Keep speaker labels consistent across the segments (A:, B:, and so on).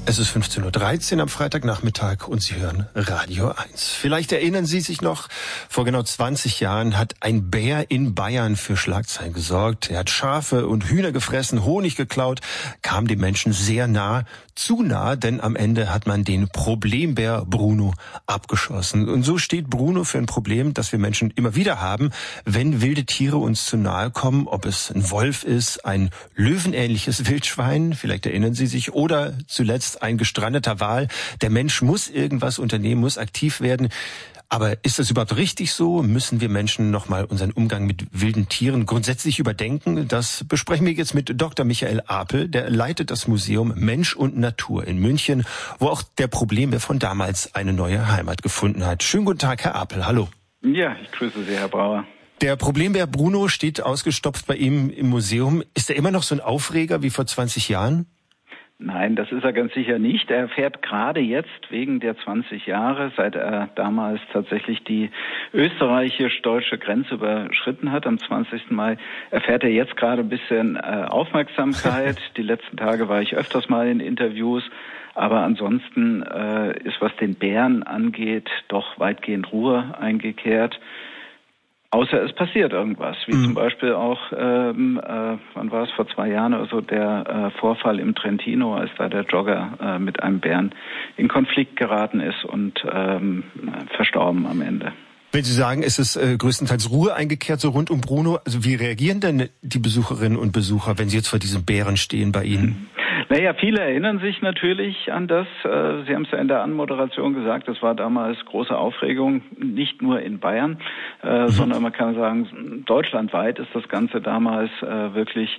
A: Es ist 15:13 Uhr am Freitagnachmittag und Sie hören Radio 1. Vielleicht erinnern Sie sich noch, vor genau 20 Jahren hat ein Bär in Bayern für Schlagzeilen gesorgt. Er hat Schafe und Hühner gefressen, Honig geklaut, kam den Menschen sehr nah, zu nah, denn am Ende hat man den Problembär Bruno abgeschossen. Und so steht Bruno für ein Problem, das wir Menschen immer wieder haben, wenn wilde Tiere uns zu nahe kommen, ob es ein Wolf ist, ein löwenähnliches Wildschwein, vielleicht erinnern Sie sich, oder zuletzt ein gestrandeter Wal. Der Mensch muss irgendwas unternehmen, muss aktiv werden. Aber ist das überhaupt richtig so? Müssen wir Menschen nochmal unseren Umgang mit wilden Tieren grundsätzlich überdenken? Das besprechen wir jetzt mit Dr. Michael Apel. Der leitet das Museum Mensch und Natur in München, wo auch der Problembär von damals eine neue Heimat gefunden hat. Schönen guten Tag, Herr Apel. Hallo.
B: Ja, ich grüße Sie, Herr Brauer.
A: Der Problembär Bruno steht ausgestopft bei ihm im Museum. Ist er immer noch so ein Aufreger wie vor 20 Jahren?
B: Nein, das ist er ganz sicher nicht. Er fährt gerade jetzt wegen der 20 Jahre, seit er damals tatsächlich die österreichisch-deutsche Grenze überschritten hat, am 20. Mai, erfährt er jetzt gerade ein bisschen Aufmerksamkeit. Die letzten Tage war ich öfters mal in Interviews. Aber ansonsten ist, was den Bären angeht, doch weitgehend Ruhe eingekehrt. Außer es passiert irgendwas, wie zum Beispiel auch, wann war es, vor 2 Jahren oder so, der Vorfall im Trentino, als da der Jogger mit einem Bären in Konflikt geraten ist und verstorben am Ende.
A: Wenn Sie sagen, es ist größtenteils Ruhe eingekehrt, so rund um Bruno, also wie reagieren denn die Besucherinnen und Besucher, wenn sie jetzt vor diesem Bären stehen bei Ihnen?
B: Naja, viele erinnern sich natürlich an das. Sie haben es ja in der Anmoderation gesagt, das war damals große Aufregung, nicht nur in Bayern, sondern man kann sagen, deutschlandweit ist das Ganze damals wirklich,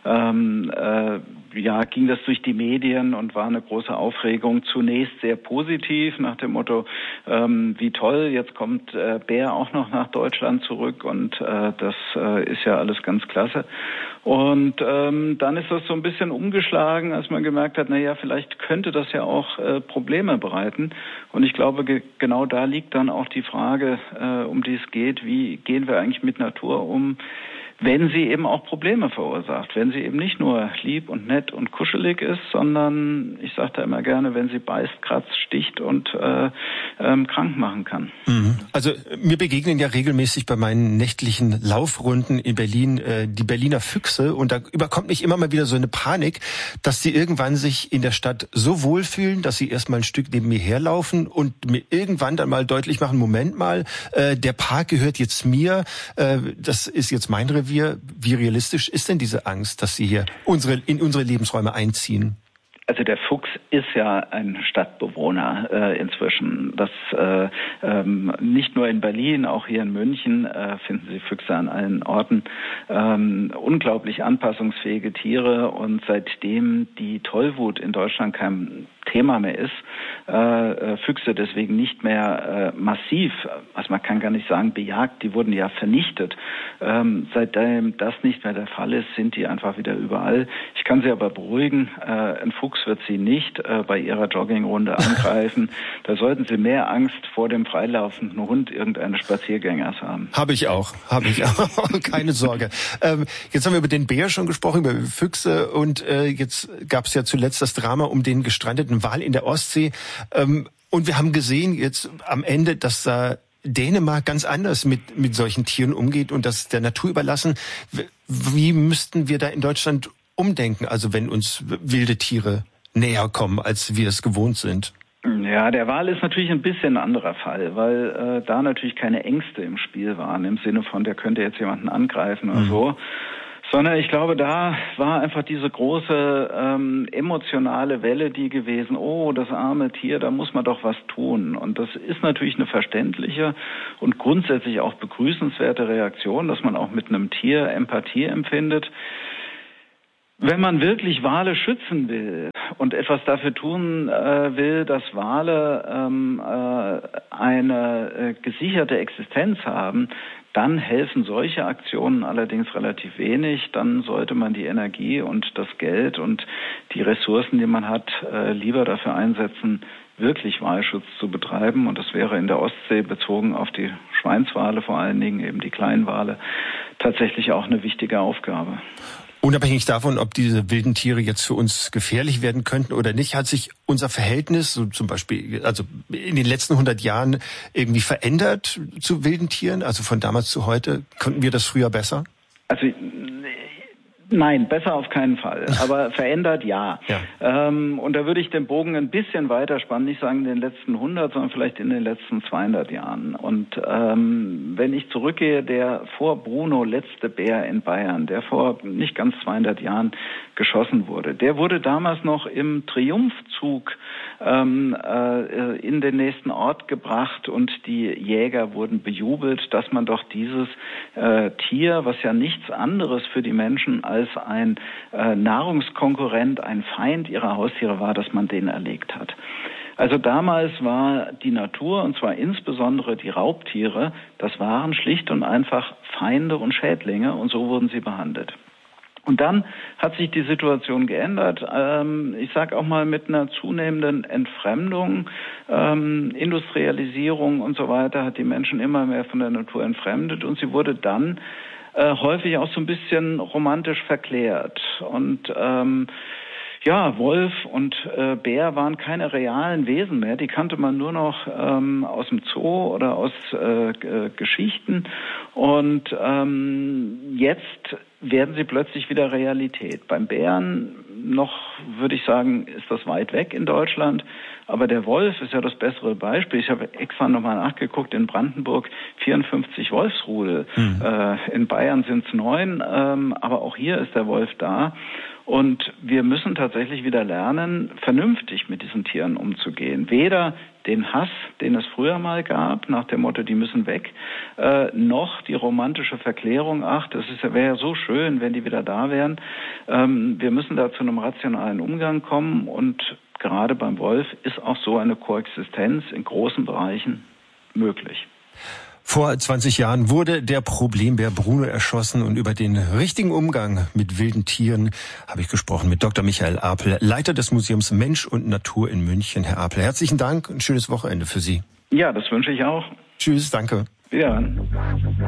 B: ging das durch die Medien und war eine große Aufregung. Zunächst sehr positiv, nach dem Motto, wie toll, jetzt kommt Bär auch noch nach Deutschland zurück und das ist ja alles ganz klasse. Und dann ist das so ein bisschen umgeschlagen, als man gemerkt hat, vielleicht könnte das ja auch Probleme bereiten. Und ich glaube, genau da liegt dann auch die Frage, um die es geht, wie gehen wir eigentlich mit Natur um, wenn sie eben auch Probleme verursacht, wenn sie eben nicht nur lieb und nett und kuschelig ist, sondern, ich sage da immer gerne, wenn sie beißt, kratzt, sticht und krank machen kann.
A: Also mir begegnen ja regelmäßig bei meinen nächtlichen Laufrunden in Berlin die Berliner Füchse und da überkommt mich immer mal wieder so eine Panik, dass sie irgendwann sich in der Stadt so wohlfühlen, dass sie erstmal ein Stück neben mir herlaufen und mir irgendwann dann mal deutlich machen, Moment mal, der Park gehört jetzt mir, das ist jetzt mein Revier. Wie realistisch ist denn diese Angst, dass sie hier in unsere Lebensräume einziehen?
B: Also der Fuchs ist ja ein Stadtbewohner inzwischen. Das nicht nur in Berlin, auch hier in München finden Sie Füchse an allen Orten. Unglaublich anpassungsfähige Tiere und seitdem die Tollwut in Deutschland kein Thema mehr ist, Füchse deswegen nicht mehr massiv, also man kann gar nicht sagen bejagt, die wurden ja vernichtet. Seitdem das nicht mehr der Fall ist, sind die einfach wieder überall. Ich kann Sie aber beruhigen, ein Fuchs wird Sie nicht bei Ihrer Joggingrunde angreifen. Da sollten Sie mehr Angst vor dem freilaufenden Hund irgendeines Spaziergängers haben.
A: Habe ich auch. Keine Sorge. Jetzt haben wir über den Bär schon gesprochen, über Füchse und jetzt gab es ja zuletzt das Drama um den gestrandeten Wal in der Ostsee. Und wir haben gesehen jetzt am Ende, dass da Dänemark ganz anders mit solchen Tieren umgeht und das der Natur überlassen. Wie müssten wir da in Deutschland umdenken, also wenn uns wilde Tiere näher kommen, als wir es gewohnt sind?
B: Ja, der Wal ist natürlich ein bisschen ein anderer Fall, weil da natürlich keine Ängste im Spiel waren, im Sinne von, der könnte jetzt jemanden angreifen oder so. Sondern ich glaube, da war einfach diese große emotionale Welle die gewesen, oh, das arme Tier, da muss man doch was tun. Und das ist natürlich eine verständliche und grundsätzlich auch begrüßenswerte Reaktion, dass man auch mit einem Tier Empathie empfindet. Wenn man wirklich Wale schützen will und etwas dafür tun will, dass Wale eine gesicherte Existenz haben, dann helfen solche Aktionen allerdings relativ wenig. Dann sollte man die Energie und das Geld und die Ressourcen, die man hat, lieber dafür einsetzen, wirklich Walschutz zu betreiben. Und das wäre in der Ostsee bezogen auf die Schweinswale, vor allen Dingen eben die kleinen Wale, tatsächlich auch eine wichtige Aufgabe.
A: Unabhängig davon, ob diese wilden Tiere jetzt für uns gefährlich werden könnten oder nicht, hat sich unser Verhältnis, so zum Beispiel, also in den letzten 100 Jahren irgendwie verändert zu wilden Tieren? Also von damals zu heute, konnten wir das früher besser?
B: Also nein, besser auf keinen Fall, aber verändert ja. Und da würde ich den Bogen ein bisschen weiter spannen, nicht sagen in den letzten 100, sondern vielleicht in den letzten 200 Jahren. Und wenn ich zurückgehe, der vor Bruno letzte Bär in Bayern, der vor nicht ganz 200 Jahren geschossen wurde, der wurde damals noch im Triumphzug in den nächsten Ort gebracht und die Jäger wurden bejubelt, dass man doch dieses Tier, was ja nichts anderes für die Menschen als ein Nahrungskonkurrent, ein Feind ihrer Haustiere war, dass man den erlegt hat. Also damals war die Natur, und zwar insbesondere die Raubtiere, das waren schlicht und einfach Feinde und Schädlinge, und so wurden sie behandelt. Und dann hat sich die Situation geändert. Ich sage auch mal mit einer zunehmenden Entfremdung, Industrialisierung und so weiter, hat die Menschen immer mehr von der Natur entfremdet, und sie wurde dann häufig auch so ein bisschen romantisch verklärt. Und Wolf und Bär waren keine realen Wesen mehr. Die kannte man nur noch aus dem Zoo oder aus Geschichten. Und jetzt werden sie plötzlich wieder Realität. Beim Bären noch, würde ich sagen, ist das weit weg in Deutschland. Aber der Wolf ist ja das bessere Beispiel. Ich habe extra nochmal nachgeguckt, in Brandenburg 54 Wolfsrudel. In Bayern sind es 9, aber auch hier ist der Wolf da. Und wir müssen tatsächlich wieder lernen, vernünftig mit diesen Tieren umzugehen. Weder den Hass, den es früher mal gab, nach dem Motto, die müssen weg, noch die romantische Verklärung, wäre ja so schön, wenn die wieder da wären. Wir müssen da zu einem rationalen Umgang kommen, und gerade beim Wolf ist auch so eine Koexistenz in großen Bereichen möglich.
A: Vor 20 Jahren wurde der Problembär Bruno erschossen, und über den richtigen Umgang mit wilden Tieren habe ich gesprochen mit Dr. Michael Apel, Leiter des Museums Mensch und Natur in München. Herr Apel, herzlichen Dank und ein schönes Wochenende für Sie.
B: Ja, das wünsche ich auch.
A: Tschüss, danke.
B: Ja.